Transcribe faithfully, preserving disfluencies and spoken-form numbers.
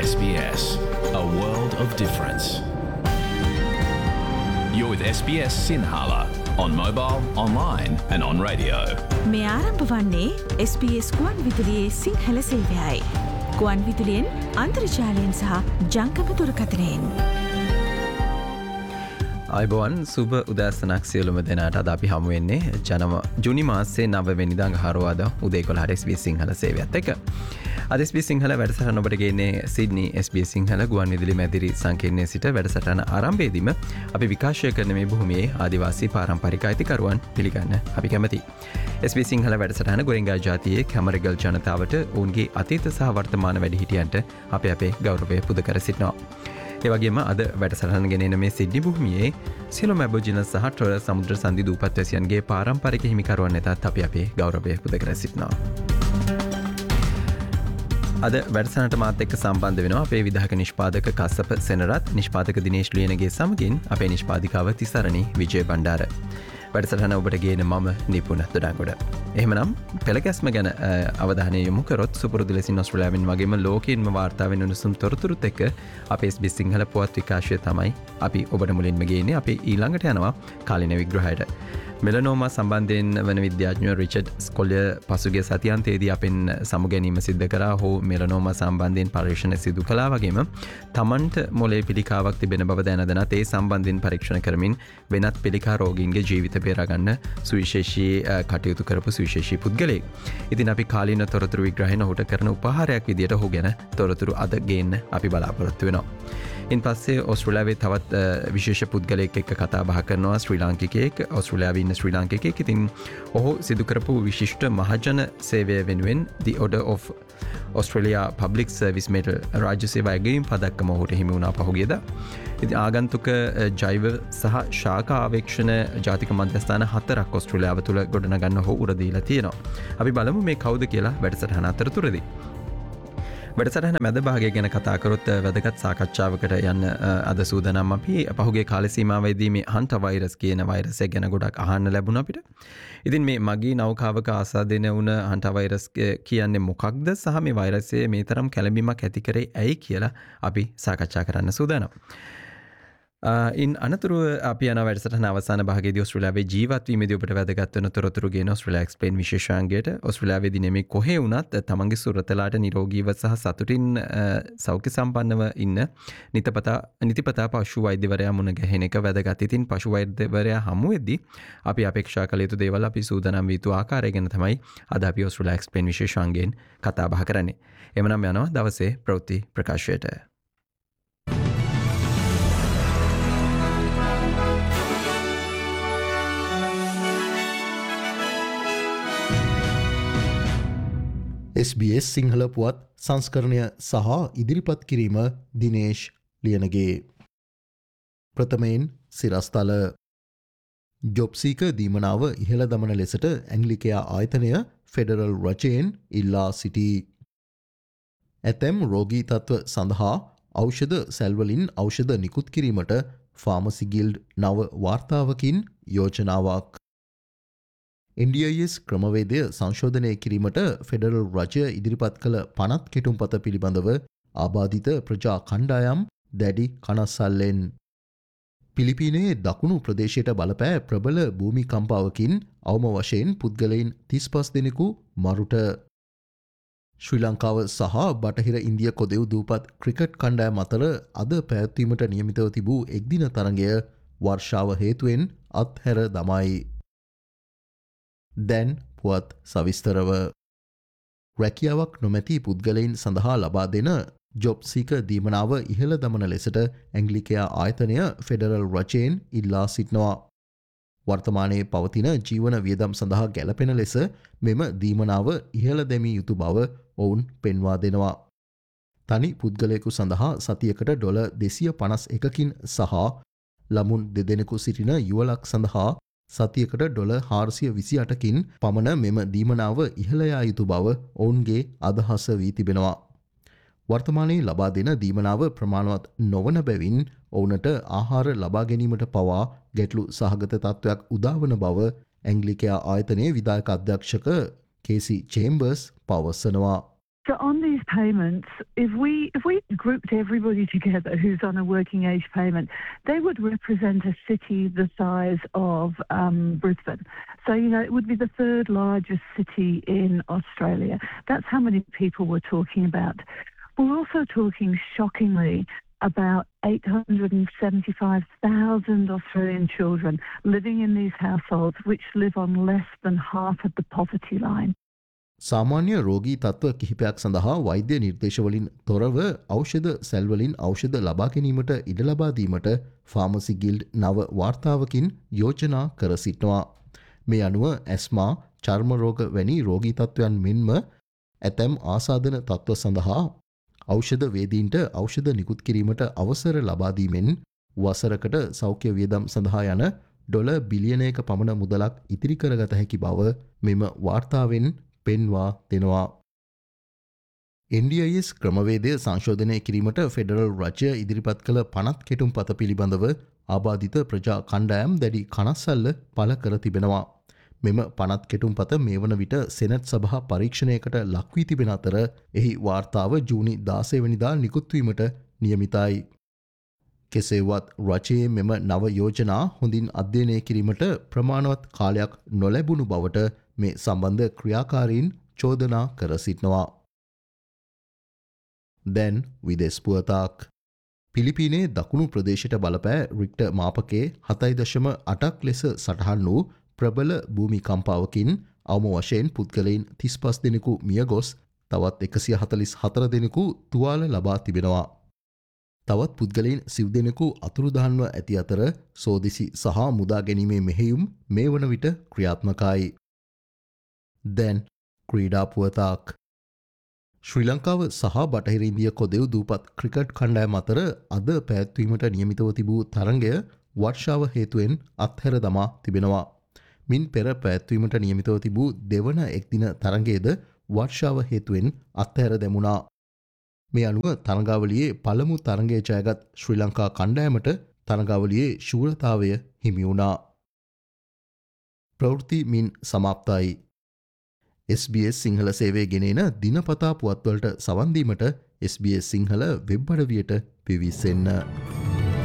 S B S, a world of difference. You're with S B S Sinhala on mobile, online and on radio. මේ ආරම්භ වන්නේ S B S ගුවන් විදුලියේ සිංහල සේවයයි. ගුවන් විදුලියෙන් අන්තර්ජාලයෙන් සහ ජංගම දුරකථනයෙන්. අයිබෝවන් සුබ උදෑසනක් සියලුම දෙනාට අද අපි හමු වෙන්නේ ජනම ජුනි මාසයේ නව වෙනිදා අඟහරුවාදා උදේ එකොළහට S B S සිංහල සේවයත් එක්ක. අද S B S සිංහල වැඩසටහන ඔබට ගෙන්නේ Sydney S B S Sinhala ගුවන් විදුලි මැදිරි සංකීර්ණයේ සිට වැඩසටහන ආරම්භයේදීම අපි විකාශය කරන මේ භූමියේ ආදිවාසී පාරම්පරික අයිතිකරුවන් පිළිගන්න අපි කැමැතියි. S B S සිංහල වැඩසටහන ගොරින්ගා ජාතියේ කැමරගල් ජනතාවට ඔවුන්ගේ අතීත සහ වර්තමාන වැඩිහිටියන්ට අපි අපේ ගෞරවය පුද කර සිටිනවා. ඒවගේම අද වැඩසටහන ගෙනෙන මේ සිඩ්නි භූමියේ සියලුම ඇබෝරිජිනල් සහ ටොරස් සමුද්‍ර සන්ධි දූපත්වැසියන්ගේ පාරම්පරික හිමිකරුවන් වෙතත් අපි අපේ ගෞරවය පුද කර සිටිනවා. අද වැඩසටහනට මාත් එක්ක සම්බන්ධ වෙනවා අපේ විධායක නිෂ්පාදක කස්සප සෙනරත්, නිෂ්පාදක දිනේෂ් ලියනගේ සමගින් අපේ නිෂ්පාදිකාව තිසරණි විජය බණ්ඩාර. වැඩසටහන ඔබට ගේන මම නිපුණ දොඩංගොඩ. එහෙමනම් පෙළගැස්ම ගැන අවධානය යොමු කරොත් සුපුරුදු ලෙසින් ඔස්ට්‍රේලියාවෙන් වගේම ලෝකයෙන්ම වාර්තා වෙන උණුසුම් තොරතුරුත් එක්ක අපේ S B S සිංහල පුවත් විකාශය තමයි අපි ඔබට මුලින්ම ගේන්නේ. අපි ඊළඟට යනවා කාලින විග්‍රහයට. මෙලනෝමා සම්බන්ධයෙන් වන විද්‍යාඥ රිචඩ් ස්කොලියර් පසුගිය සතියාන්තයේදී අපෙන් සමුගැනීම සිද්ධ කරා. ඔහු මෙලනෝමා සම්බන්ධයෙන් පරීක්ෂණ සිදු කළා වගේම තමන්ට මොලේ පිළිකාවක් තිබෙන බව දැන දැනත් ඒ සම්බන්ධයෙන් පරීක්ෂණ කරමින් වෙනත් පිළිකා රෝගීන්ගේ ජීවිත බේරාගන්න සුවිශේෂී කටයුතු කරපු සුවිශේෂී පුද්ගලයෙක්. ඉතින් අපි කාලින තොරතුරු විග්‍රහයෙන් ඔහුට කරන උපහාරයක් විදියට ඔහු ගැන තොරතුරු අද ගේන්න අපි බලාපොරොත්තු වෙනවා. ඉන් පස්සේ ඔස්ට්‍රේලියාවේ තවත් විශේෂ පුද්ගලයෙක් එක්ක කතා බහ කරනවා ශ්‍රී ලාංකිකයෙක්. ඔස්ට්‍රේලියාවේ ඉන්න ශ්‍රී ලාංකිකයෙක්. ඉතින් ඔහු සිදු කරපු විශිෂ්ට මහජන සේවය වෙනුවෙන් The Order of Australia Public Service Medal රාජ්‍ය සේවා ඇගයීම් පදක්කම ඔහුට හිමි වුණා පහුගියදා. ඉතින් ආගන්තුක ජෛව සහ ශාක ආවේක්ෂණ ජාතික මධ්‍යස්ථාන හතරක් ඔස්ට්‍රේලියාව තුළ ගොඩනගන්න ඔහු උර දීලා තියෙනවා. අපි බලමු මේ කවුද කියලා වැඩසටහන අතරතුරදී. වැඩසටහන මැද භාගය ගැන කතා කරොත් වැදගත් සාකච්ඡාවකට යන්න අද සූදානම් අපි. පහුගිය කාල සීමාවේදී මේ හන්ටර් වෛරස් කියන වෛරසය ගැන ගොඩක් අහන්න ලැබුණා අපිට. ඉතින් මේ මගී නෞකාවක ආසාදනය වුණ හන්ටර් වෛරස් කියන්නේ මොකක්ද සහ මේ වෛරසය මේ තරම් කැළඹීමක් ඇති කරේ ඇයි කියලා අපි සාකච්ඡා කරන්න සූදානම්. ඉන් අනතුරුව අපි යන වැඩසටහන අවසාන භාගයේදී ඔස්ට්‍රේලියාවේ ජීවත් වීමේදී ඔබට වැදගත් වෙන තොරතුරු ගෙන ඔස්ට්‍රේලියා එක්ස්ප්ලේන් විශේෂාංගයට ඔස්ට්‍රේලියාවේදී නෙමෙයි කොහේ වුණත් තමන්ගේ සුරතලාට නිරෝගීව සහ සතුටින් සෞඛ්‍ය සම්පන්නව ඉන්න නිතිපතා නිතිපතා පශු වෛද්‍යවරයා මුණ ගැහෙන එක වැදගත්. ඉතින් පශු වෛද්‍යවරයා හමු වෙද්දී අපි අපේක්ෂා කළ යුතු දේවල් අපි සූදානම් වී යුතු ආකාරය ගැන තමයි අද අපි ඔස්ට්‍රේලියා එක්ස්ප්ලේන් විශේෂාංගයෙන් කතා බහ කරන්නේ. එමනම් යනවා දවසේ ප්‍රවෘත්ති ප්‍රකාශයට. S B S සිංහල පුවත් සංස්කරණය සහ ඉදිරිපත් කිරීම දිනේෂ් ලියනගේ. ප්‍රථමයෙන් සිරස්තල. ජොබ්සීක දීමනාව ඉහළ දමන ලෙසට ඇංග්ලිකයා ආයතනය ෆෙඩරල් රජයෙන් ඉල්ලා සිටී. ඇතැම් රෝගී තත්ත්ව සඳහා ඖෂධ සැල්වලින් ඖෂධ නිකුත් කිරීමට ෆාමසි ගිල්ඩ් නව වාර්තාවකින් යෝජනාවක්. N D I S ක්‍රමවේදය සංශෝධනය කිරීමට ෆෙඩරල් රජය ඉදිරිපත් කළ පනත් කෙටුම්පත පිළිබඳව ආබාධිත ප්‍රජා කණ්ඩායම් දැඩි කනස්සල්ලෙන්. පිලිපීනයේ දකුණු ප්‍රදේශයට බලපෑ ප්‍රබල භූමිකම්පාවකින් අවම වශයෙන් පුද්ගලයින් තිස්පස් දෙනෙකු මරුට. ශ්‍රී ලංකාව සහ බටහිර ඉන්දිය කොදෙව් දූපත් ක්‍රිකට් කණ්ඩායම් අතර අද පැවැත්වීමට නියමිතව තිබූ එක්දින තරගය වර්ෂාව හේතුවෙන් අත්හැර දමයි. දැන් පුවත් සවිස්තරව. රැකියාවක් නොමැති පුද්ගලයින් සඳහා ලබා දෙන ජොබ්සීක දීමනාව ඉහළ දමන ලෙසට ඇංග්ලිකයා ආයතනය ෆෙඩරල් රජයෙන් ඉල්ලා සිටිනවා. වර්තමානයේ පවතින ජීවන වියදම් සඳහා ගැලපෙන ලෙස මෙම දීමනාව ඉහළ දැමිය යුතු බව ඔවුන් පෙන්වා දෙනවා. තනි පුද්ගලයෙකු සඳහා සතියකට ඩොලර් දෙසිය පනස් එකකින් සහ ළමුන් දෙදෙනෙකු සිටින යුවලක් සඳහා සතියකට ඩොලර් හාරසිය විසි අටකින් පමණ මෙම දීමනාව ඉහළ යා යුතු බව ඔවුන්ගේ අදහස වී තිබෙනවා. වර්තමානයේ ලබා දෙන දීමනාව ප්‍රමාණවත් නොවන බැවින් ඔවුනට ආහාර ලබා ගැනීමට පවා ගැටලු සහගත තත්ත්වයක් උදාවන බව ඇංග්ලිකයා ආයතනයේ විධායක අධ්‍යක්ෂක කේසි චේම්බර්ස් පවසනවා. So on these payments, if we if we grouped everybody together who's on a working age payment, they would represent a city the size of um, Brisbane. So, you know, it would be the third largest city in Australia. That's how many people we're talking about. We're also talking, shockingly, about eight hundred seventy-five thousand Australian children living in these households which live on less than half of the poverty line. සාමාන්‍ය රෝගී තත්ත්ව කිහිපයක් සඳහා වෛද්‍ය නිර්දේශවලින් තොරව ඖෂධ සැල්වලින් ඖෂධ ලබා ගැනීමට ඉඩ ලබා දීමට ෆාමසි ගිල්ඩ් නව වාර්තාවකින් යෝජනා කර සිටනවා. මේ අනුව ඇස්මා, චර්ම රෝග වැනි රෝගී තත්ත්වයන් මෙන්ම ඇතැම් ආසාදන තත්ත්ව සඳහා ඖෂධ වේදීන්ට ඖෂධ නිකුත් කිරීමට අවසර ලබා දීමෙන් වසරකට සෞඛ්‍ය වියදම් සඳහා යන ඩොලර් බිලියනයක පමණ මුදලක් ඉතිරි කරගත හැකි බව මෙම වාර්තාවෙන් පෙන්වා දෙනවා. එන් ඩී ආයි එස් ක්‍රමවේදය සංශෝධනය කිරීමට ෆෙඩරල් රජය ඉදිරිපත් කළ පනත් කෙටුම් පත පිළිබඳව ආබාධිත ප්‍රජා කණ්ඩායම් දැඩි කනස්සල්ල පළ කර තිබෙනවා. මෙම පනත් කෙටුම් පත මේ වන විට සෙනට් සභා පරීක්ෂණයකට ලක්වී තිබෙන අතර එහි වාර්තාව ජූනි දාසය වැනිදා නිකුත්වීමට නියමිතයි. කෙසේවත් රජයේ මෙම නව යෝජනා හොඳින් අධ්‍යයනය කිරීමට ප්‍රමාණවත් කාලයක් නොලැබුණු බවට මේ සම්බන්ධ ක්‍රියාකාරීන් චෝදනා කර සිටනවා. දැන් විදෙස් පුවතක්. පිලිපීනේ දකුණු ප්‍රදේශයට බලපෑ රික්ට මාපකේ හතයි දශම අටක් ලෙස සටහන් වූ ප්‍රබල භූමිකම්පාවකින් අවම වශයෙන් පුද්ගලයින් තිස් පස් දෙනෙකු මිය ගොස් තවත් එකසිය හතලිස් හතර දෙනෙකු තුවාල ලබා තිබෙනවා. තවත් පුද්ගලයින් සිව් දෙනෙකු අතුරුදහන්ව ඇති අතර සෝදිසි සහ මුදා ගැනීමේ මෙහෙයුම් මේ වන විට ක්‍රියාත්මකයි. දැන් ක්‍රීඩා පුවතක්. ශ්‍රී ලංකාව සහ බටහිර ඉන්දිය කොදෙව් දූපත් ක්‍රිකට් කණ්ඩායම අතර අද පැවැත්වීමට නියමිතව තිබූ තරඟය වර්ෂාව හේතුවෙන් අත්හැර දමා තිබෙනවා. මින් පෙර පැවැත්වීමට නියමිතව තිබූ දෙවන එක්දින තරඟයේද වර්ෂාව හේතුවෙන් අත්හැර දැමුණා. මේ අනුව තරඟාවලියේ පළමු තරඟය ජයගත් ශ්‍රී ලංකා කණ්ඩායමට තරඟාවලියේ ශූරතාවය හිමි වුණා. ප්‍රවෘත්ති මින් සමාප්තයි. එස් බී එස් සිංහල සේවය ගෙනෙන දිනපතා පුවත්වලට සවන් දීමට S B S Sinhala web අඩවියට පිවිසෙන්න.